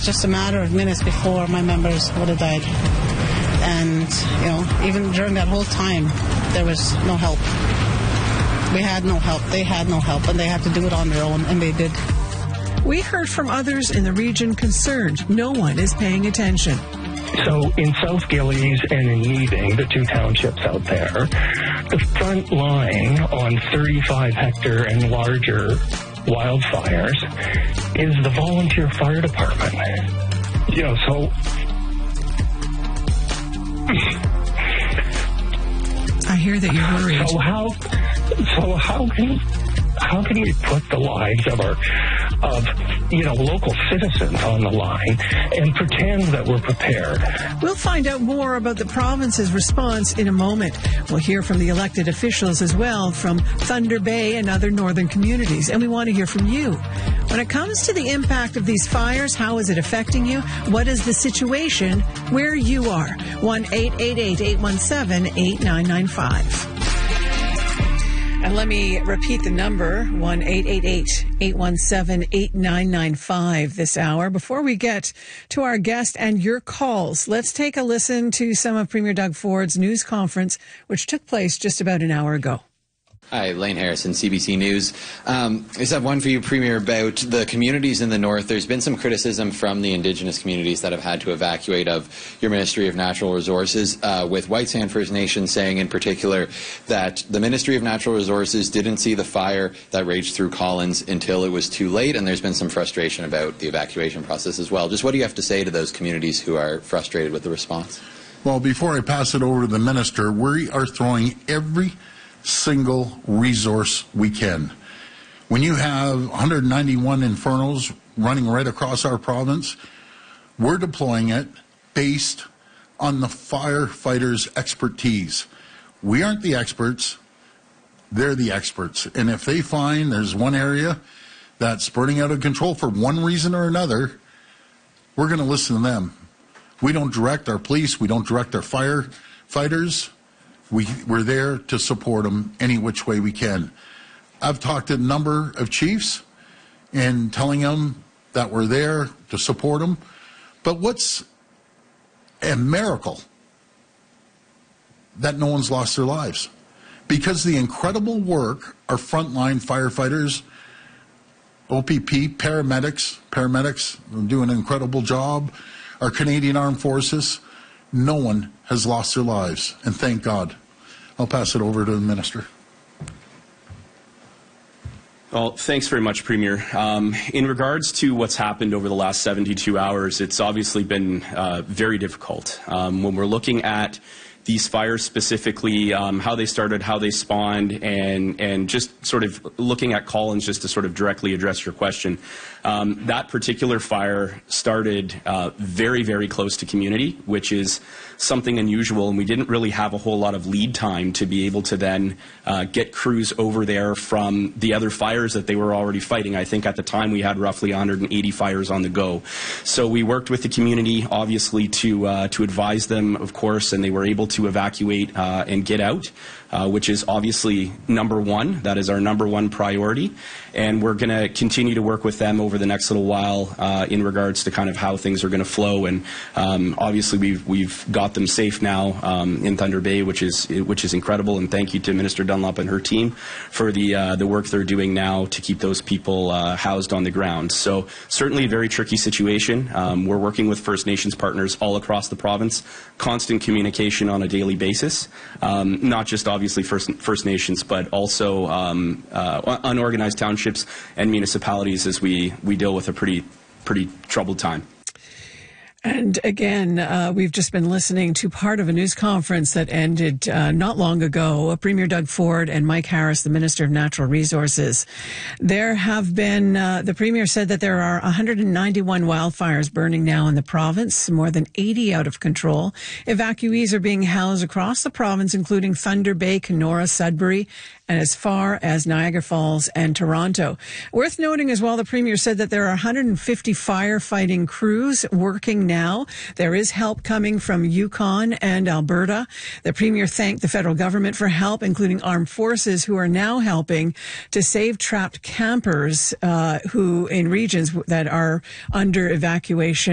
was just a matter of minutes before my members would have died. And, even during that whole time, there was no help. We had no help. They had no help, and they had to do it on their own, and they did. We heard from others in the region concerned no one is paying attention. So in South Gillies and in Neeving, the two townships out there, the front line on 35-hectare and larger wildfires is the volunteer fire department. So... I hear that you're worried. So how can you put the lives of local citizens on the line and pretend that we're prepared? We'll find out more about the province's response in a moment. We'll hear from the elected officials as well from Thunder Bay and other northern communities, and we want to hear from you. When it comes to the impact of these fires, how is it affecting you? What is the situation where you are? 1-888-817-8995. And let me repeat the number, 1-888-817-8995 this hour. Before we get to our guest and your calls, let's take a listen to some of Premier Doug Ford's news conference, which took place just about an hour ago. Hi, Lane Harrison, CBC News. I just have one for you, Premier, about the communities in the north. There's been some criticism from the Indigenous communities that have had to evacuate of your Ministry of Natural Resources, with White Sand First Nation saying in particular that the Ministry of Natural Resources didn't see the fire that raged through Collins until it was too late, and there's been some frustration about the evacuation process as well. Just what do you have to say to those communities who are frustrated with the response? Well, before I pass it over to the Minister, we are throwing every single resource we can. When you have 191 infernos running right across our province, we're deploying it based on the firefighters' expertise. We aren't the experts, they're the experts. And if they find there's one area that's burning out of control for one reason or another, we're going to listen to them. We don't direct our police, we don't direct our firefighters. We're there to support them any which way we can. I've talked to a number of chiefs and telling them that we're there to support them. But what's a miracle that no one's lost their lives? Because the incredible work our frontline firefighters, OPP, paramedics are doing an incredible job, our Canadian Armed Forces, no one has lost their lives, and thank God. I'll pass it over to the Minister. Well, thanks very much, Premier. In regards to what's happened over the last 72 hours, it's obviously been very difficult. When we're looking at these fires specifically, how they started, how they spawned, and just sort of looking at Collins just to sort of directly address your question. That particular fire started very, very close to community, which is something unusual, and we didn't really have a whole lot of lead time to be able to then get crews over there from the other fires that they were already fighting. I think at the time we had roughly 180 fires on the go. So we worked with the community, obviously, to advise them, of course, and they were able to evacuate and get out, which is obviously number one. That is our number one priority, and we're going to continue to work with them over the next little while in regards to kind of how things are going to flow. And obviously we've got them safe now in Thunder Bay, which is incredible. And thank you to Minister Dunlop and her team for the work they're doing now to keep those people housed on the ground. So certainly a very tricky situation. We're working with First Nations partners all across the province, constant communication on a daily basis, not just obviously First Nations, but also unorganized townships and municipalities as we deal with a pretty troubled time. And again, we've just been listening to part of a news conference that ended not long ago. Premier Doug Ford and Mike Harris, the Minister of Natural Resources. There have been, the Premier said that there are 191 wildfires burning now in the province, more than 80 out of control. Evacuees are being housed across the province, including Thunder Bay, Kenora, Sudbury, and as far as Niagara Falls and Toronto. Worth noting as well, the Premier said that there are 150 firefighting crews working now. There is help coming from Yukon and Alberta. The Premier thanked the federal government for help, including armed forces who are now helping to save trapped campers who in regions that are under evacuation.